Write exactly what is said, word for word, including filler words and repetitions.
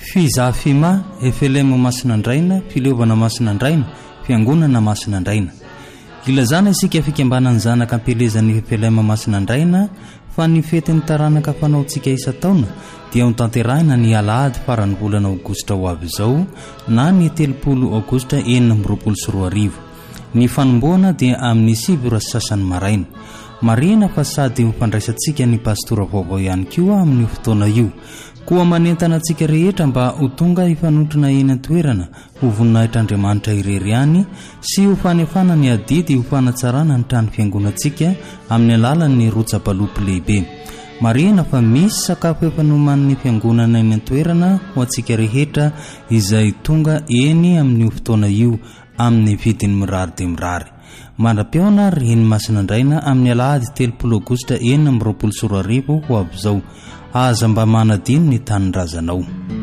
Fizafima efelema masinandraina fileovana masinandraina fiangonana masinandraina ilazana isika fikembanany zanaka ampelezany efelema masinandraina fa ny fetin'ny taranaka fanaotsika isa-taona dia ontanterahina ny alahady farany volana aogositra ho avy izao na ny telopolo aogositra enina amby roapolo sy roa arivo. Ny fanomboana dia amin'ny sivy ora sasany maraina. Marina fa sady mpandraisantsika ny pastora vaovao ihany koa amin'ny fotoana io. Koa manentana antsika rehetra mba ho tonga ifanotrona eny an-toerana ho voninahitra Andriamanitra irery ihany sy ho fanefana ny adidy ho fanatsarana ny trano fiangonantsika amin'ny alalan'ny rotsam-balopy lehibe. Marina fa misy sakafo efa noman'ny fiangonana eny an-toerana ho antsika rehetra izay tonga eny amin'ny fotoana io amin'ny vidiny mirary dia mirary. Mandra-piaona reny masinandraina amin'ny alahady telopolo aogositra enina amby roapolo sy roa arivo ho avy izao. Aza mba manadino ny tanin-drazanao.